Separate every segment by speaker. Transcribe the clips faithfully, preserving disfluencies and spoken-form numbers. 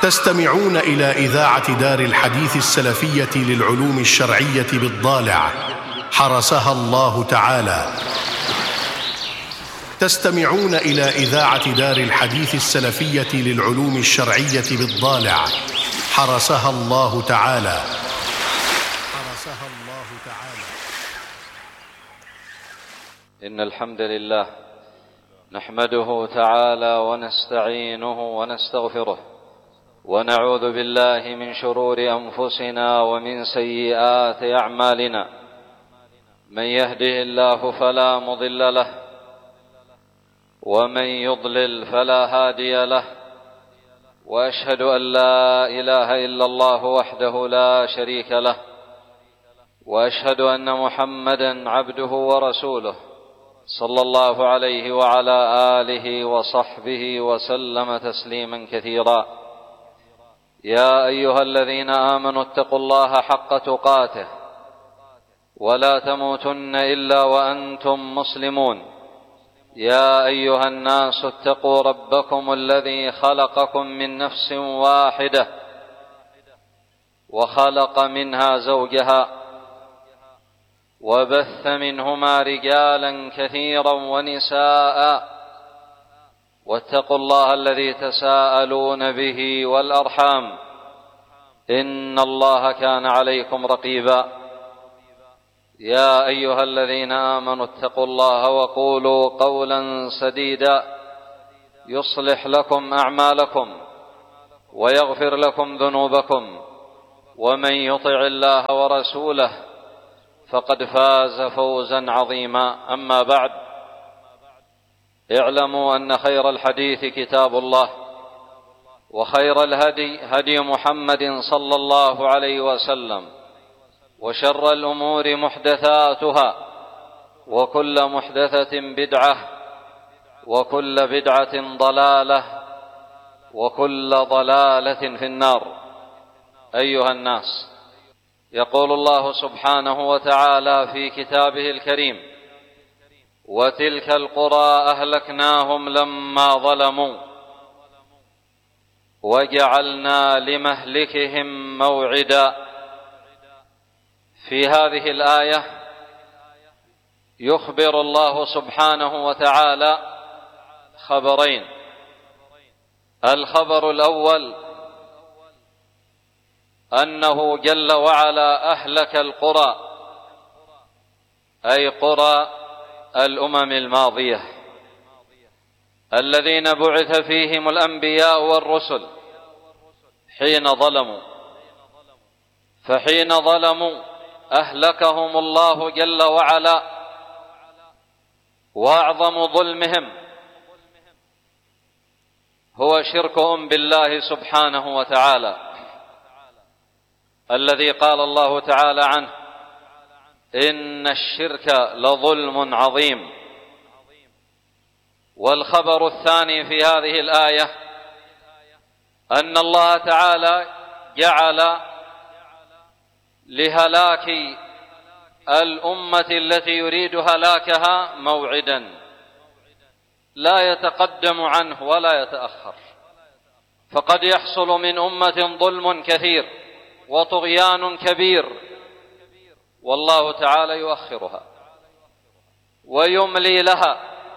Speaker 1: تستمعون إلى إذاعة دار الحديث السلفية للعلوم الشرعية بالضالع حرسها الله تعالى. تستمعون إلى إذاعة دار الحديث السلفية للعلوم الشرعية بالضالع حرسها الله تعالى. حرسها الله تعالى.
Speaker 2: إن الحمد لله نحمده تعالى ونستعينه ونستغفره ونعوذ بالله من شرور أنفسنا ومن سيئات أعمالنا. من يهده الله فلا مضل له ومن يضلل فلا هادي له، وأشهد أن لا إله إلا الله وحده لا شريك له، وأشهد أن محمدا عبده ورسوله صلى الله عليه وعلى آله وصحبه وسلم تسليما كثيرا. يا أيها الذين آمنوا اتقوا الله حق تقاته ولا تموتن إلا وأنتم مسلمون. يا أيها الناس اتقوا ربكم الذي خلقكم من نفس واحدة وخلق منها زوجها وبث منهما رجالا كثيرا ونساء، واتقوا الله الذي تساءلون به والأرحام إن الله كان عليكم رقيبا. يا أيها الذين آمنوا اتقوا الله وقولوا قولا سديدا يصلح لكم أعمالكم ويغفر لكم ذنوبكم، ومن يطع الله ورسوله فقد فاز فوزا عظيما. أما بعد، اعلموا أن خير الحديث كتاب الله، وخير الهدي هدي محمد صلى الله عليه وسلم، وشر الأمور محدثاتها، وكل محدثة بدعة، وكل بدعة ضلالة، وكل ضلالة في النار. أيها الناس، يقول الله سبحانه وتعالى في كتابه الكريم: وتلك القرى أهلكناهم لما ظلموا وجعلنا لمهلكهم موعدا. في هذه الآية يخبر الله سبحانه وتعالى خبرين. الخبر الأول أنه جل وعلا أهلك القرى، أي قرى الأمم الماضية الذين بعث فيهم الأنبياء والرسل حين ظلموا، فحين ظلموا أهلكهم الله جل وعلا. وأعظم ظلمهم هو شركهم بالله سبحانه وتعالى، الذي قال الله تعالى عنه: إن الشرك لظلم عظيم. والخبر الثاني في هذه الآية أن الله تعالى جعل لهلاك الأمة التي يريد هلاكها موعدا لا يتقدم عنه ولا يتأخر. فقد يحصل من أمة ظلم كثير وطغيان كبير، والله تعالى يؤخرها ويملي لها،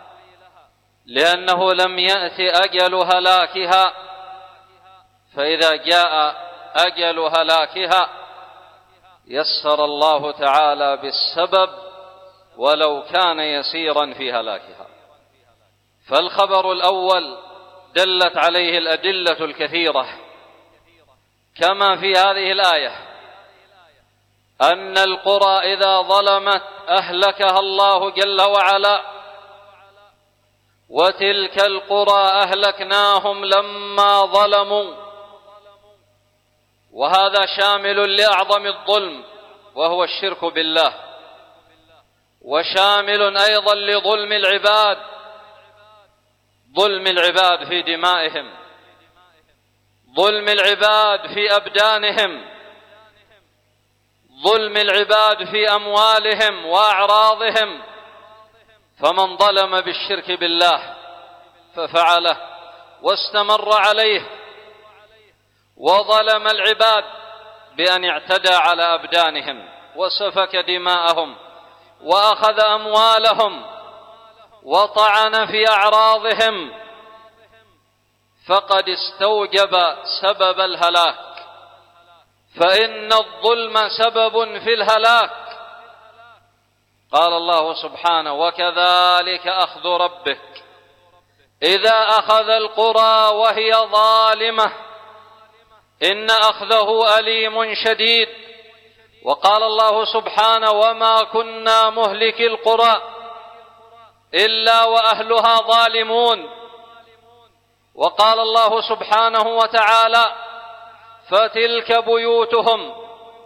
Speaker 2: لأنه لم يأت أجل هلاكها. فإذا جاء أجل هلاكها يسر الله تعالى بالسبب ولو كان يسيرا في هلاكها. فالخبر الأول دلت عليه الأدلة الكثيرة كما في هذه الآية، أن القرى إذا ظلمت أهلكها الله جل وعلا. وتلك القرى أهلكناهم لما ظلموا، وهذا شامل لأعظم الظلم وهو الشرك بالله، وشامل أيضا لظلم العباد، ظلم العباد في دمائهم، ظلم العباد في أبدانهم، ظلم العباد في أموالهم وأعراضهم. فمن ظلم بالشرك بالله ففعله واستمر عليه وظلم العباد بأن اعتدى على أبدانهم وسفك دماءهم وأخذ أموالهم وطعن في أعراضهم، فقد استوجب سبب الهلاك، فإن الظلم سبب في الهلاك. قال الله سبحانه: وكذلك أخذ ربك إذا أخذ القرى وهي ظالمة إن أخذه أليم شديد. وقال الله سبحانه: وما كنا مهلك القرى إلا وأهلها ظالمون. وقال الله سبحانه وتعالى: فتلك بيوتهم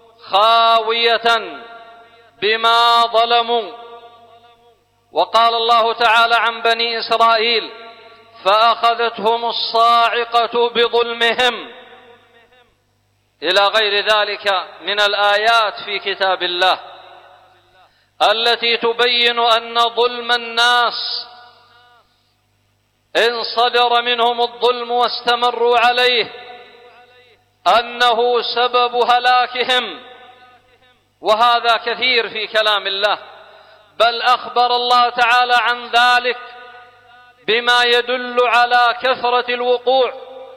Speaker 2: خاوية بما ظلموا. وقال الله تعالى عن بني إسرائيل: فأخذتهم الصاعقة بظلمهم، إلى غير ذلك من الآيات في كتاب الله التي تبين أن ظلم الناس إن صدر منهم الظلم واستمروا عليه أنه سبب هلاكهم، وهذا كثير في كلام الله، بل أخبر الله تعالى عن ذلك بما يدل على كثرة الوقوع،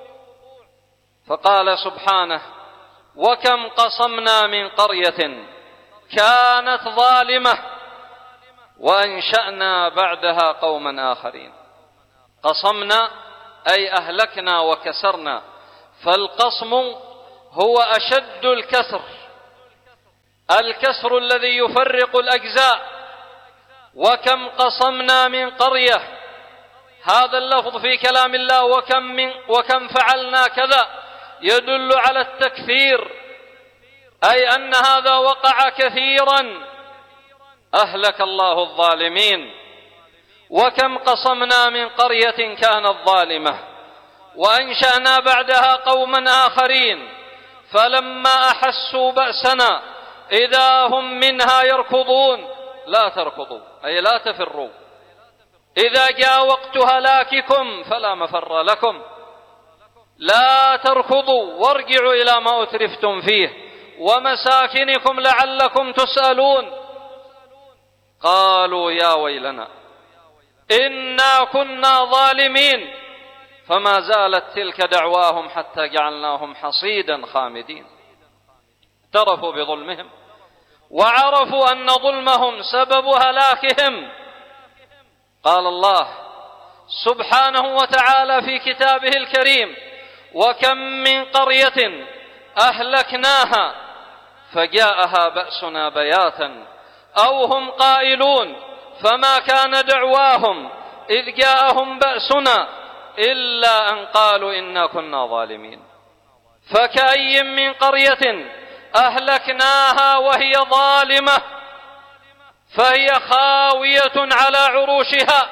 Speaker 2: فقال سبحانه: وكم قصمنا من قرية كانت ظالمة وأنشأنا بعدها قوما آخرين. قصمنا أي أهلكنا وكسرنا، فالقصم هو أشد الكسر، الكسر الذي يفرق الأجزاء. وكم قصمنا من قرية، هذا اللفظ في كلام الله وكم, من وكم فعلنا كذا يدل على التكثير، أي أن هذا وقع كثيرا، أهلك الله الظالمين. وكم قصمنا من قرية كانت ظالمة وأنشأنا بعدها قوما آخرين فلما أحسوا بأسنا إذا هم منها يركضون. لا تركضوا أي لا تفروا، إذا جاء وقت هلاككم فلا مفر لكم، لا تركضوا وارجعوا إلى ما أترفتم فيه ومساكنكم لعلكم تسألون. قالوا يا ويلنا إنا كنا ظالمين، فما زالت تلك دعواهم حتى جعلناهم حصيدا خامدين. اعترفوا بظلمهم وعرفوا أن ظلمهم سبب هلاكهم. قال الله سبحانه وتعالى في كتابه الكريم: وكم من قرية أهلكناها فجاءها بأسنا بياتا أو هم قائلون فما كان دعواهم إذ جاءهم بأسنا إلا أن قالوا إنا كنا ظالمين. فكأي من قرية أهلكناها وهي ظالمة فهي خاوية على عروشها.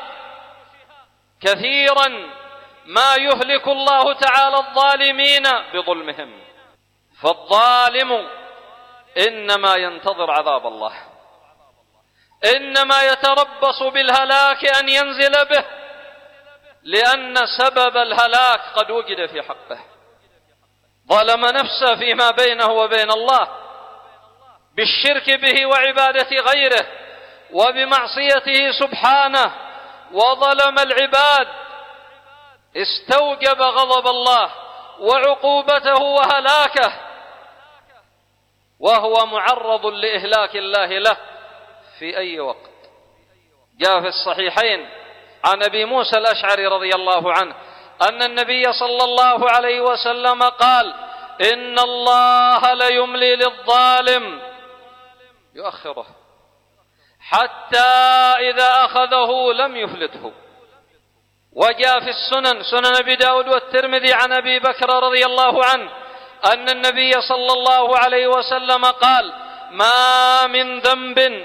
Speaker 2: كثيرا ما يهلك الله تعالى الظالمين بظلمهم، فالظالم إنما ينتظر عذاب الله، إنما يتربص بالهلاك أن ينزل به، لأن سبب الهلاك قد وجد في حقه. ظلم نفسه فيما بينه وبين الله بالشرك به وعبادة غيره وبمعصيته سبحانه، وظلم العباد، استوجب غضب الله وعقوبته وهلاكه، وهو معرض لإهلاك الله له في أي وقت. جاء في الصحيحين عن أبي موسى الأشعري رضي الله عنه أن النبي صلى الله عليه وسلم قال: إن الله ليملي للظالم يؤخره حتى إذا أخذه لم يفلته. وجاء في السنن سنن أبي داود والترمذي عن أبي بكر رضي الله عنه أن النبي صلى الله عليه وسلم قال: ما من ذنب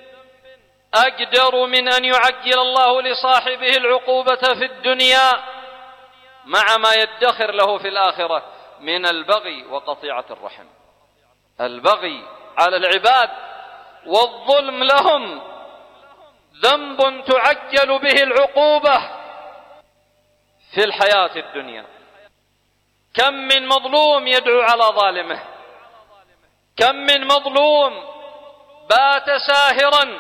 Speaker 2: أقدر من أن يعجل الله لصاحبه العقوبة في الدنيا مع ما يدخر له في الآخرة من البغي وقطيعة الرحم. البغي على العباد والظلم لهم ذنب تعجل به العقوبة في الحياة الدنيا، كم من مظلوم يدعو على ظالمه، كم من مظلوم بات ساهرا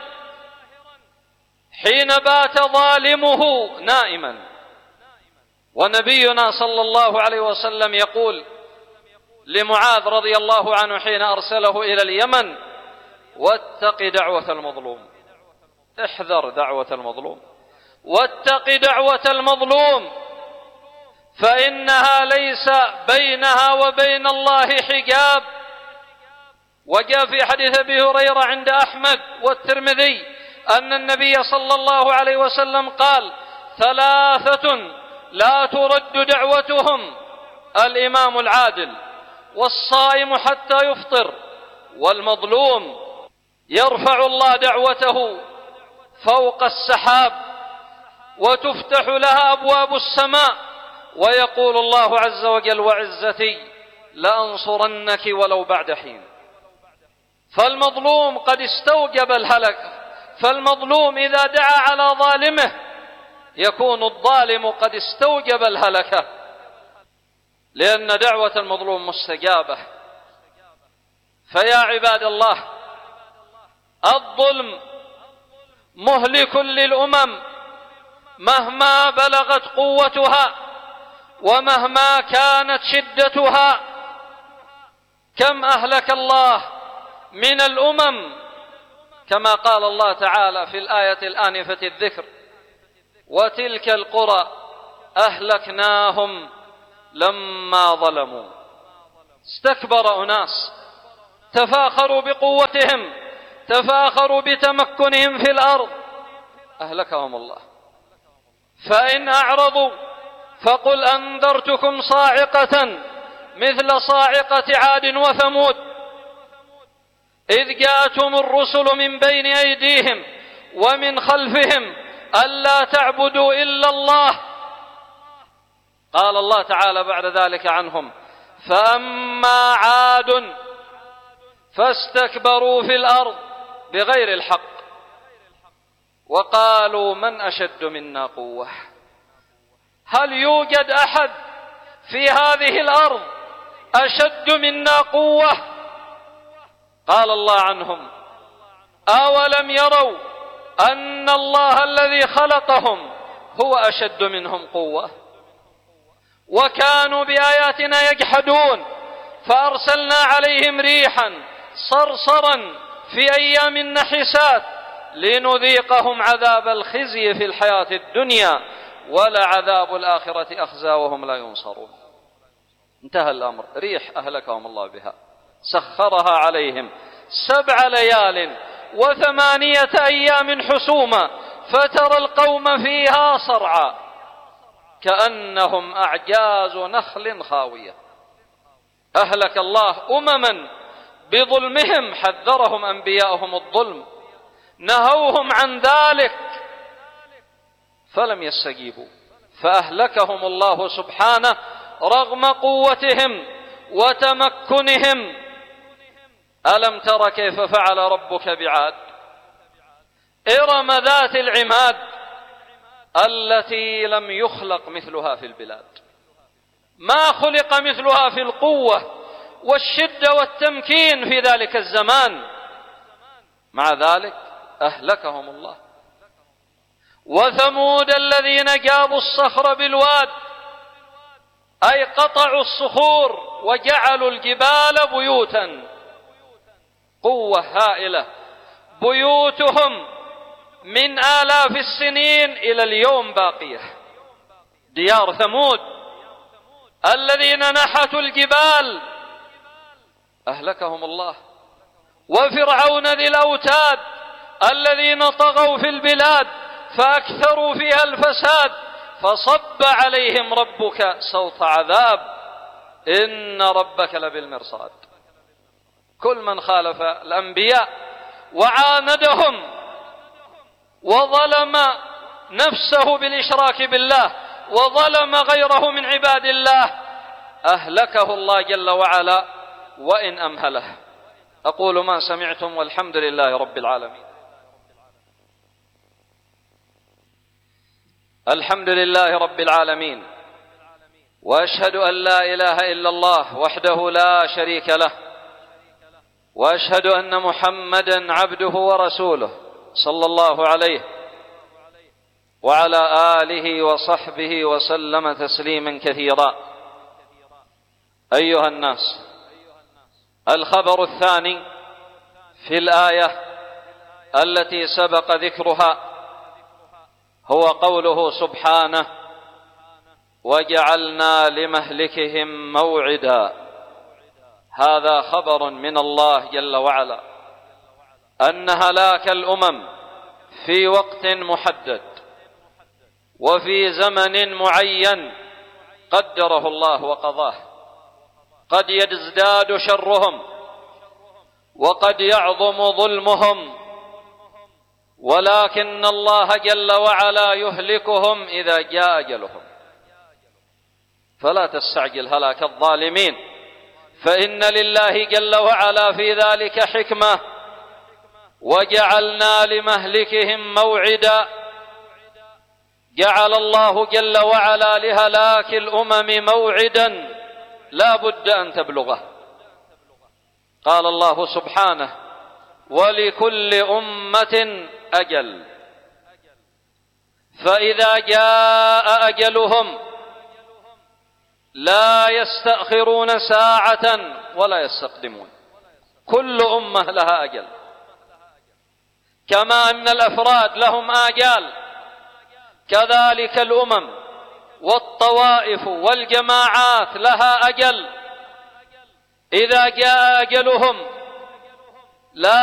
Speaker 2: حين بات ظالمه نائما. ونبينا صلى الله عليه وسلم يقول لمعاذ رضي الله عنه حين أرسله إلى اليمن: واتق دعوة المظلوم، احذر دعوة المظلوم، واتق دعوة المظلوم، فإنها ليس بينها وبين الله حجاب. وجاء في حديث أبي هريرة عند أحمد والترمذي أن النبي صلى الله عليه وسلم قال: ثلاثة لا ترد دعوتهم: الإمام العادل، والصائم حتى يفطر، والمظلوم. يرفع الله دعوته فوق السحاب وتفتح لها أبواب السماء، ويقول الله عز وجل: وعزتي لأنصرنك ولو بعد حين. فالمظلوم قد استوجب الهلك، فالمظلوم إذا دعا على ظالمه يكون الظالم قد استوجب الهلكة، لأن دعوة المظلوم مستجابة. فيا عباد الله، الظلم مهلك للأمم مهما بلغت قوتها ومهما كانت شدتها. كم أهلك الله من الأمم، كما قال الله تعالى في الآية الآنفة الذكر: وتلك القرى أهلكناهم لما ظلموا. استكبر أناس تفاخروا بقوتهم، تفاخروا بتمكنهم في الأرض، أهلكهم الله. فإن أعرضوا فقل أنذرتكم صاعقة مثل صاعقة عاد وثمود إذ جاءتهم الرسل من بين أيديهم ومن خلفهم ألا تعبدوا إلا الله. قال الله تعالى بعد ذلك عنهم: فأما عاد فاستكبروا في الأرض بغير الحق وقالوا من أشد منا قوة. هل يوجد أحد في هذه الأرض أشد منا قوة؟ قال الله عنهم: أولم يروا أن الله الذي خلقهم هو أشد منهم قوة. وكانوا بآياتنا يجحدون فأرسلنا عليهم ريحا صرصرا في أيام نحسات لنذيقهم عذاب الخزي في الحياة الدنيا ولعذاب الآخرة أخزى وهم لا ينصرون. انتهى الأمر، ريح أهلكهم الله بها، سخرها عليهم سبع ليال وثمانية أيام حسوما فترى القوم فيها صرعى كأنهم أعجاز نخل خاوية. أهلك الله أمما بظلمهم، حذرهم أنبياءهم الظلم، نهوهم عن ذلك فلم يستجيبوا، فأهلكهم الله سبحانه رغم قوتهم وتمكنهم. ألم تر كيف فعل ربك بعاد؟ إرم ذات العماد التي لم يخلق مثلها في البلاد، ما خلق مثلها في القوة والشدة والتمكين في ذلك الزمان، مع ذلك أهلكهم الله. وثمود الذين جابوا الصخر بالواد، أي قطعوا الصخور وجعلوا الجبال بيوتا، قوة هائلة، بيوتهم من آلاف السنين إلى اليوم باقية. ديار ثمود الذين نحتوا الجبال أهلكهم الله. وفرعون ذي الأوتاد الذين طغوا في البلاد فأكثروا فيها الفساد فصب عليهم ربك صوت عذاب إن ربك لبالمرصاد. كل من خالف الأنبياء وعاندهم وظلم نفسه بالإشراك بالله وظلم غيره من عباد الله أهلكه الله جل وعلا وإن أمهله. أقول ما سمعتم والحمد لله رب العالمين. الحمد لله رب العالمين وأشهد أن لا إله إلا الله وحده لا شريك له، وأشهد أن محمدًا عبده ورسوله صلى الله عليه وعلى آله وصحبه وسلم تسليمًا كثيرًا. أيها الناس، الخبر الثاني في الآية التي سبق ذكرها هو قوله سبحانه: وجعلنا لمهلكهم موعدا. هذا خبر من الله جل وعلا أن هلاك الأمم في وقت محدد وفي زمن معين قدره الله وقضاه، قد يزداد شرهم وقد يعظم ظلمهم، ولكن الله جل وعلا يهلكهم إذا جاء أجلهم. فلا تستعجل هلاك الظالمين، فإن لله جل وعلا في ذلك حكمة. وجعلنا لمهلكهم موعدا، جعل الله جل وعلا لهلاك الأمم موعدا لا بد أن تبلغه. قال الله سبحانه: ولكل أمة أجل، فإذا جاء أجلهم لا يستأخرون ساعة ولا يستقدمون. كل أمة لها أجل، كما أن الأفراد لهم آجال، كذلك الأمم والطوائف والجماعات لها أجل. إذا جاء أجلهم لا